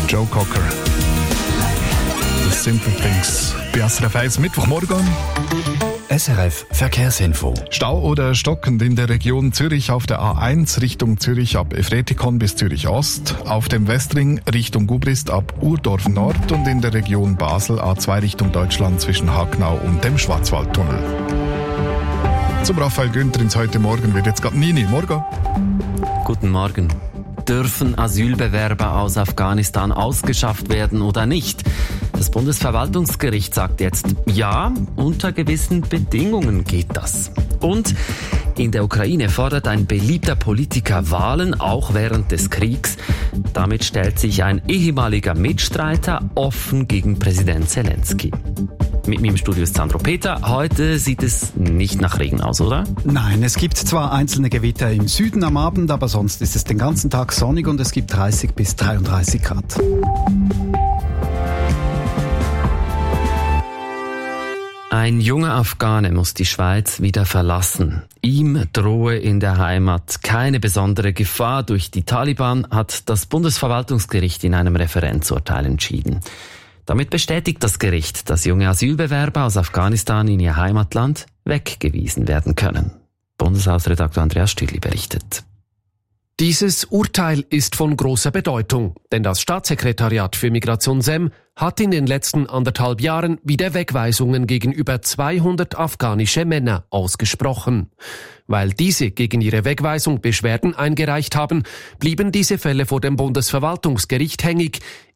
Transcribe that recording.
Joe Cocker. The Simple Things. Bei SRF 1 Mittwochmorgen. SRF Verkehrsinfo. Stau oder stockend in der Region Zürich auf der A1 Richtung Zürich ab Efretikon bis Zürich Ost, auf dem Westring Richtung Gubrist ab Urdorf Nord und in der Region Basel A2 Richtung Deutschland zwischen Hacknau und dem Schwarzwaldtunnel. Zum Raphael Günther ins heute Morgen wird jetzt gerade Nini. Morgen. Guten Morgen. Dürfen Asylbewerber aus Afghanistan ausgeschafft werden oder nicht? Das Bundesverwaltungsgericht sagt jetzt, ja, unter gewissen Bedingungen geht das. Und in der Ukraine fordert ein beliebter Politiker Wahlen, auch während des Kriegs. Damit stellt sich ein ehemaliger Mitstreiter offen gegen Präsident Zelensky. Mit mir im Studio ist Sandro Peter. Heute sieht es nicht nach Regen aus, oder? Nein, es gibt zwar einzelne Gewitter im Süden am Abend, aber sonst ist es den ganzen Tag sonnig und es gibt 30 bis 33 Grad. Ein junger Afghane muss die Schweiz wieder verlassen. Ihm drohe in der Heimat keine besondere Gefahr durch die Taliban, hat das Bundesverwaltungsgericht in einem Referenzurteil entschieden. Damit bestätigt das Gericht, dass junge Asylbewerber aus Afghanistan in ihr Heimatland weggewiesen werden können. Bundeshausredakteur Andreas Stühli berichtet. Dieses Urteil ist von großer Bedeutung, denn das Staatssekretariat für Migration SEM hat in den letzten 1,5 Jahren wieder Wegweisungen gegen über 200 afghanische Männer ausgesprochen. Weil diese gegen ihre Wegweisung Beschwerden eingereicht haben, blieben diese Fälle vor dem Bundesverwaltungsgericht hängig,